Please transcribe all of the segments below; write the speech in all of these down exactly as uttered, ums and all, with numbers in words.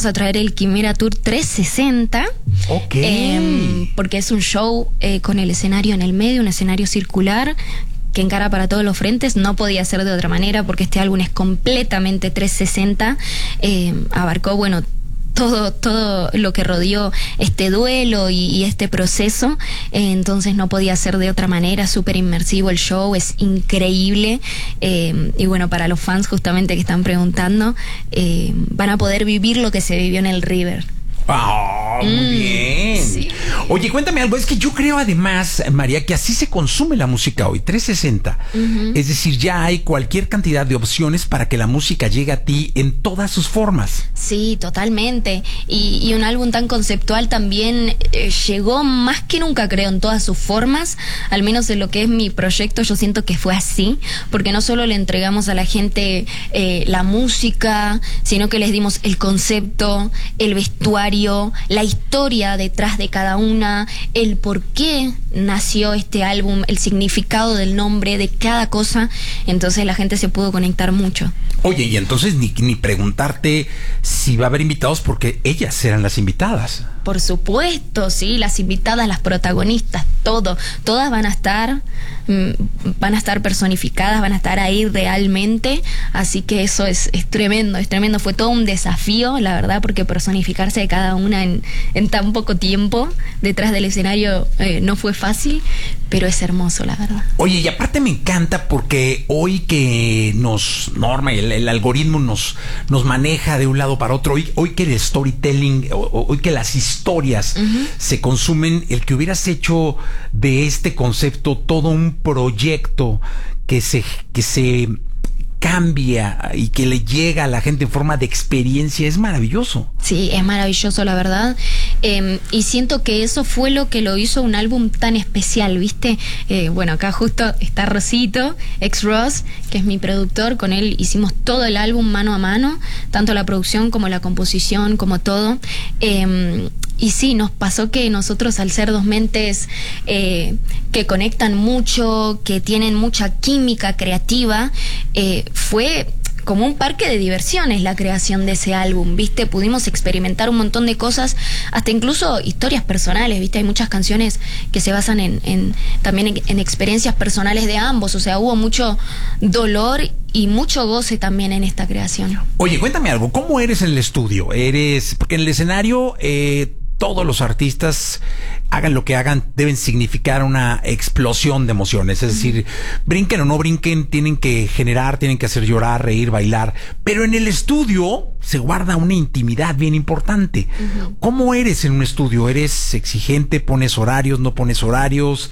vamos a traer el Quimera Tour trescientos sesenta. Ok. Eh, porque es un show eh, con el escenario en el medio, un escenario circular que encara para todos los frentes. No podía ser de otra manera porque este álbum es completamente trescientos sesenta. Eh, abarcó, bueno, todo todo lo que rodeó este duelo y, y este proceso, eh, entonces no podía ser de otra manera. Súper inmersivo el show, es increíble, eh, y bueno, para los fans justamente que están preguntando, eh, van a poder vivir lo que se vivió en el River. Ah, muy Mm, bien. sí. Oye, cuéntame algo. Es que yo creo además, María, que así se consume la música hoy, trescientos sesenta. Uh-huh. Es decir, ya hay cualquier cantidad de opciones para que la música llegue a ti en todas sus formas. Sí, totalmente. Y, y un álbum tan conceptual también eh, llegó más que nunca, creo, en todas sus formas. Al menos en lo que es mi proyecto, yo siento que fue así, porque no solo le entregamos a la gente eh, la música, sino que les dimos el concepto, el vestuario, la historia detrás de cada una, el por qué nació este álbum, el significado del nombre de cada cosa. Entonces la gente se pudo conectar mucho. Oye, y entonces ni, ni preguntarte si va a haber invitados, porque ellas serán las invitadas. Por supuesto, sí, las invitadas, las protagonistas, todo, todas van a estar, mmm, van a estar personificadas, van a estar ahí realmente, así que eso es, es tremendo, es tremendo. Fue todo un desafío, la verdad, porque personificarse de cada una en, en tan poco tiempo detrás del escenario eh, no fue fácil, pero es hermoso, la verdad. Oye, y aparte me encanta porque hoy que nos norma y el, el algoritmo nos, nos maneja de un lado para otro, hoy, hoy que el storytelling, hoy que las historias uh-huh. se consumen, el que hubieras hecho de este concepto todo un proyecto que se, que se cambia y que le llega a la gente en forma de experiencia, es maravilloso. Sí, es maravilloso, la verdad. Eh, y siento que eso fue lo que lo hizo un álbum tan especial, ¿viste? Eh, bueno, acá justo está Rosito, ex Ross, que es mi productor. Con él hicimos todo el álbum mano a mano, tanto la producción como la composición, como todo. Eh, Y sí, nos pasó que nosotros, al ser dos mentes eh, que conectan mucho, que tienen mucha química creativa, eh, fue como un parque de diversiones la creación de ese álbum, ¿viste? Pudimos experimentar un montón de cosas, hasta incluso historias personales, ¿viste? Hay muchas canciones que se basan en, en también en, en experiencias personales de ambos, o sea, hubo mucho dolor y mucho goce también en esta creación. Oye, cuéntame algo, ¿cómo eres en el estudio? Eres, porque en el escenario eh, todos los artistas, hagan lo que hagan, deben significar una explosión de emociones. Es decir, brinquen o no brinquen, tienen que generar, tienen que hacer llorar, reír, bailar. Pero en el estudio se guarda una intimidad bien importante. Uh-huh. ¿Cómo eres en un estudio? ¿Eres exigente? ¿Pones horarios? ¿No pones horarios?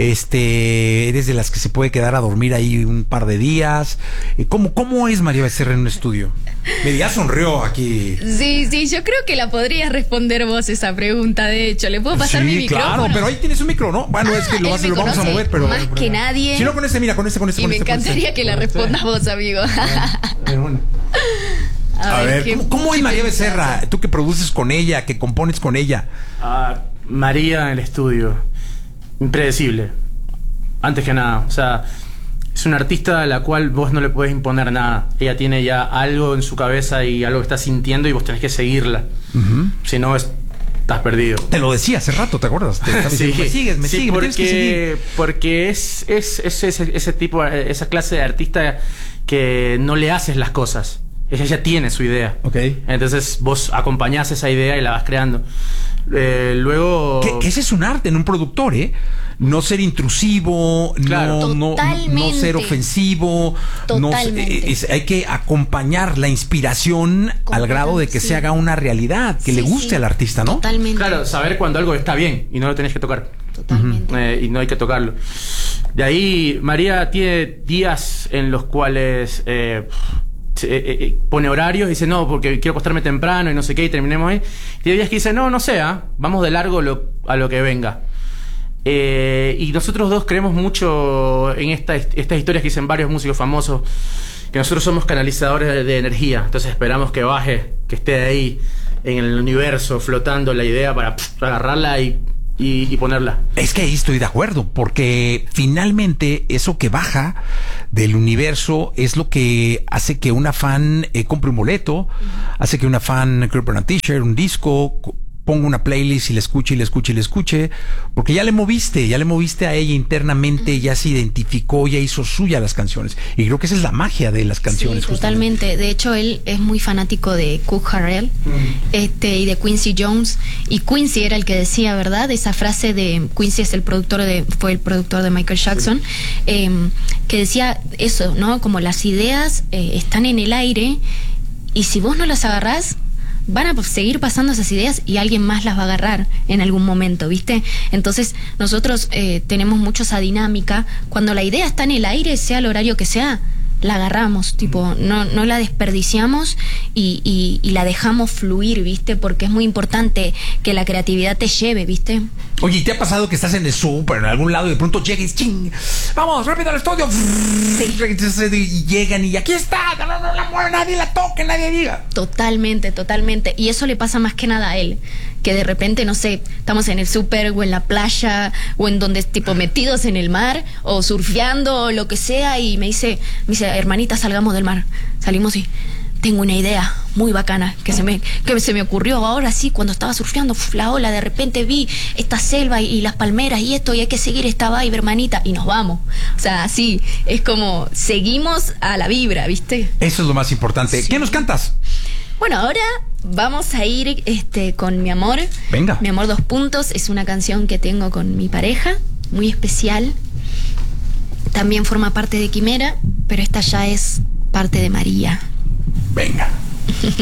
Este, ¿eres de las que se puede quedar a dormir ahí un par de días? ¿Cómo, cómo es María Becerra en un estudio? Me ya sonrió aquí. Sí, sí, yo creo que la podrías responder vos esa pregunta, de hecho. ¿Le puedo pasar sí, mi micrófono? Claro, pero ahí tienes un micro, ¿no? Bueno, ah, es que lo, vas, lo vamos a mover, pero... más que nadie. Si no, con este, mira, con este, con este, y con me este. encantaría este. que la respondas vos, amigo. Bueno, bueno. A, a ver, ver ¿cómo, ¿cómo es María Becerra? Tú que produces con ella, que compones con ella. Uh, María en el estudio, impredecible. Antes que nada, o sea, es una artista a la cual vos no le podés imponer nada. Ella tiene ya algo en su cabeza y algo que está sintiendo y vos tenés que seguirla. Uh-huh. Si no, es, estás perdido. Te lo decía hace rato, ¿te acuerdas? Te sí, diciendo, me sigues, me sí, sigues, porque, me tienes que seguir. Porque es, es, es ese, ese tipo, esa clase de artista que no le haces las cosas. Ella ya tiene su idea. Okay. Entonces vos acompañás esa idea y la vas creando. Eh, luego... Que, que ese es un arte en un productor, ¿eh? No ser intrusivo, claro. no, no, no ser ofensivo. Totalmente. No, es, hay que acompañar la inspiración al grado de que sí. se haga una realidad, que sí, le guste sí. al artista, ¿no? Totalmente. Claro, saber cuando algo está bien y no lo tenés que tocar. Totalmente. Eh, y no hay que tocarlo. De ahí, María tiene días en los cuales... Eh, Eh, eh, pone horarios y dice no, porque quiero acostarme temprano y no sé qué, y terminemos ahí. Y hay días que dice no, no sé, ¿eh? vamos de largo lo, a lo que venga. Eh, y nosotros dos creemos mucho en esta, estas historias que dicen varios músicos famosos, que nosotros somos canalizadores de, de energía. Entonces esperamos que baje, que esté ahí en el universo flotando la idea para, pff, para agarrarla y y, y ponerla. Es que ahí estoy de acuerdo, porque finalmente eso que baja del universo es lo que hace que una fan eh, compre un boleto, uh-huh. hace que una fan compre una t-shirt, un disco, ponga una playlist y le escuche y le escuche y le escuche, porque ya le moviste, ya le moviste a ella internamente, ya se identificó, ya hizo suya las canciones. Y creo que esa es la magia de las canciones. Sí, totalmente. De hecho, él es muy fanático de Cook Harrell mm. este, y de Quincy Jones. Y Quincy era el que decía, ¿verdad? Esa frase de Quincy es el productor de, fue el productor de Michael Jackson, sí. eh, que decía eso, ¿no? Como las ideas eh, están en el aire y si vos no las agarrás, van a seguir pasando esas ideas y alguien más las va a agarrar en algún momento, ¿viste? Entonces nosotros eh, tenemos mucho esa dinámica. Cuando la idea está en el aire, sea el horario que sea, la agarramos, tipo, no, no la desperdiciamos y, y, y la dejamos fluir, ¿viste? Porque es muy importante que la creatividad te lleve, ¿viste? Oye, ¿te ha pasado que estás en el súper, en algún lado y de pronto llegues, ching, vamos, rápido al estudio? Sí. Y llegan y aquí está, no, no la mueve nadie, la toque, nadie diga. Totalmente, totalmente. Y eso le pasa más que nada a él, que de repente, no sé, estamos en el súper o en la playa o en donde, tipo, metidos en el mar o surfeando o lo que sea y me dice, me dice, hermanita, salgamos del mar. Salimos y tengo una idea muy bacana que se me que se me ocurrió ahora sí, cuando estaba surfeando uf, la ola, de repente vi esta selva y, y las palmeras y esto y hay que seguir esta vibe, hermanita, y nos vamos. O sea, así, es como seguimos a la vibra, ¿viste? Eso es lo más importante. Sí. ¿Qué nos cantas? Bueno, ahora vamos a ir este, con Mi Amor. Venga. Mi Amor, dos puntos. Es una canción que tengo con mi pareja, muy especial. También forma parte de Quimera, pero esta ya es parte de María. Venga.